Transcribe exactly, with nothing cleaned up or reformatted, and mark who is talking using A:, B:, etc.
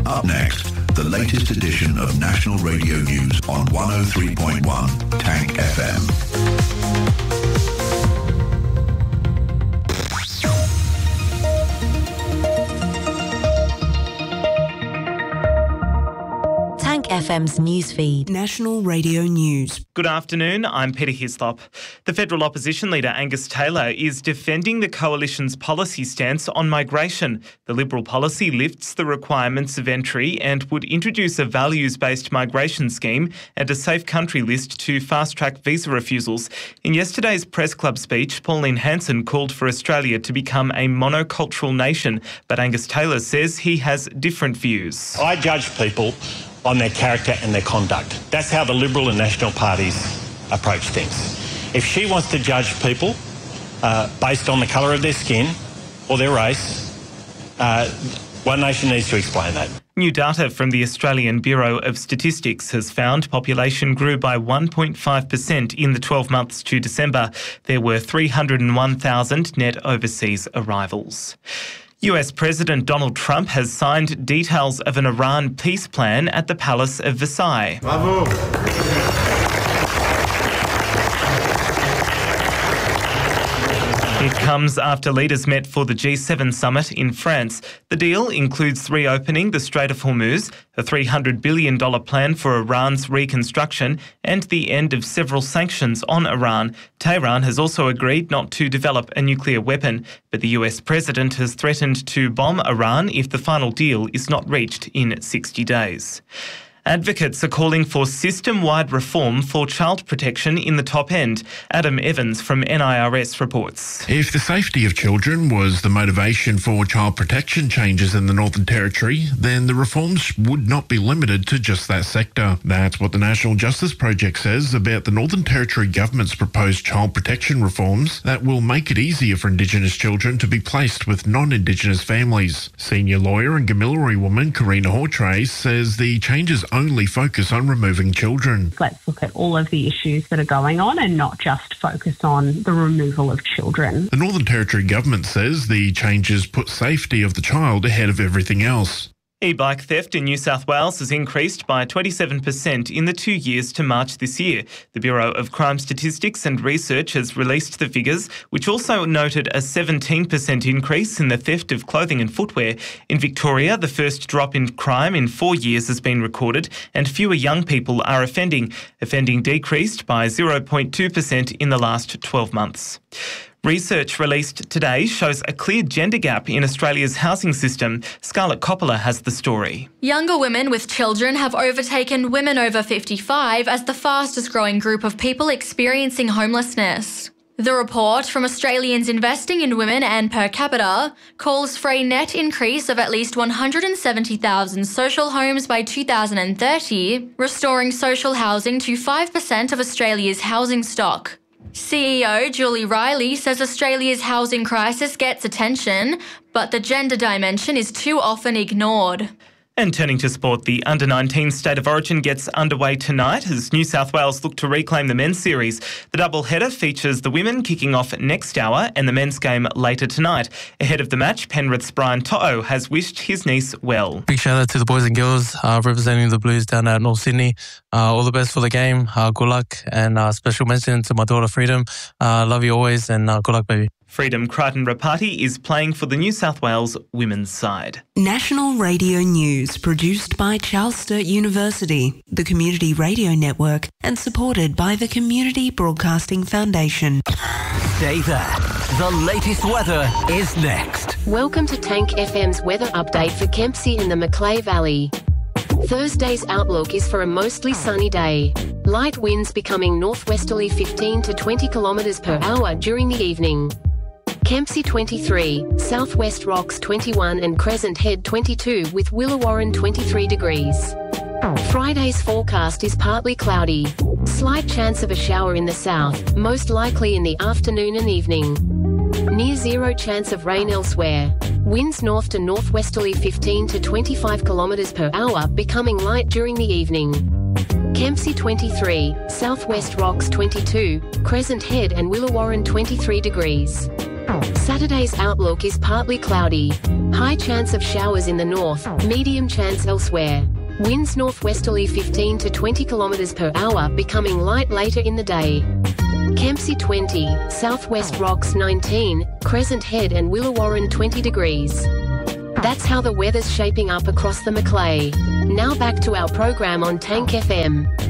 A: Up next, the latest edition of National Radio News on one oh three point one Tank F M.
B: F M's newsfeed. National Radio News.
C: Good afternoon, I'm Peter Hislop. The federal opposition leader Angus Taylor is defending the coalition's policy stance on migration. The Liberal policy lifts the requirements of entry and would introduce a values-based migration scheme and a safe country list to fast-track visa refusals. In yesterday's Press Club speech, Pauline Hanson called for Australia to become a monocultural nation, but Angus Taylor says he has different views.
D: I judge people on their character and their conduct. That's how the Liberal and National parties approach things. If she wants to judge people uh, based on the colour of their skin or their race, uh, One Nation needs to explain that.
C: New data from the Australian Bureau of Statistics has found population grew by one point five percent in the twelve months to December. There were three hundred one thousand net overseas arrivals. U S President Donald Trump has signed details of an Iran peace plan at the Palace of Versailles.
E: Bravo.
C: It comes after leaders met for the G seven summit in France. The deal includes reopening the Strait of Hormuz, a three hundred billion dollars plan for Iran's reconstruction, and the end of several sanctions on Iran. Tehran has also agreed not to develop a nuclear weapon, but the U S president has threatened to bomb Iran if the final deal is not reached in sixty days. Advocates are calling for system-wide reform for child protection in the top end. Adam Evans from N I R S reports.
F: If the safety of children was the motivation for child protection changes in the Northern Territory, then the reforms would not be limited to just that sector. That's what the National Justice Project says about the Northern Territory government's proposed child protection reforms that will make it easier for Indigenous children to be placed with non-Indigenous families. Senior lawyer and Gamilaroi woman Karina Hawtrey says the changes only focus on removing children.
G: Let's look at all of the issues that are going on and not just focus on the removal of children.
F: The Northern Territory government says the changes put safety of the child ahead of everything else.
C: E-bike theft in New South Wales has increased by twenty-seven percent in the two years to March this year. The Bureau of Crime Statistics and Research has released the figures, which also noted a seventeen percent increase in the theft of clothing and footwear. In Victoria, the first drop in crime in four years has been recorded, and fewer young people are offending. Offending decreased by zero point two percent in the last twelve months. Research released today shows a clear gender gap in Australia's housing system. Scarlett Coppola has the story.
H: Younger women with children have overtaken women over fifty-five as the fastest growing group of people experiencing homelessness. The report from Australians Investing in Women and Per Capita calls for a net increase of at least one hundred seventy thousand social homes by two thousand thirty, restoring social housing to five percent of Australia's housing stock. C E O Julie Riley says Australia's housing crisis gets attention, but the gender dimension is too often ignored.
C: And turning to sport, the under nineteen State of Origin gets underway tonight as New South Wales look to reclaim the men's series. The doubleheader features the women kicking off next hour and the men's game later tonight. Ahead of the match, Penrith's Brian To'o has wished his niece well.
I: Big shout out to the boys and girls uh, representing the Blues down at North Sydney. Uh, all the best for the game. Uh, good luck, and uh, special mention to my daughter Freedom. Uh, love you always, and uh, good luck, baby.
C: Freedom Crichton Rapati is playing for the New South Wales women's side.
B: National Radio News, produced by Charles Sturt University, the Community Radio Network, and supported by the Community Broadcasting Foundation.
J: Stay there. The latest weather is next.
K: Welcome to Tank F M's weather update for Kempsey in the Macleay Valley. Thursday's outlook is for a mostly sunny day. Light winds becoming northwesterly fifteen to twenty kilometres per hour during the evening. Kempsey twenty-three, Southwest Rocks twenty-one and Crescent Head twenty-two with Willawarren twenty-three degrees. Friday's forecast is partly cloudy. Slight chance of a shower in the south, most likely in the afternoon and evening. Near zero chance of rain elsewhere. Winds north to northwesterly fifteen to twenty-five kilometres per hour, becoming light during the evening. Kempsey twenty-three, Southwest Rocks twenty-two, Crescent Head and Willawarren twenty-three degrees. Saturday's outlook is partly cloudy. High chance of showers in the north, medium chance elsewhere. Winds northwesterly fifteen to twenty kilometres per hour, becoming light later in the day. Kempsey twenty, Southwest Rocks nineteen, Crescent Head and Willawarren twenty degrees. That's how the weather's shaping up across the Macleay. Now back to our program on Tank F M.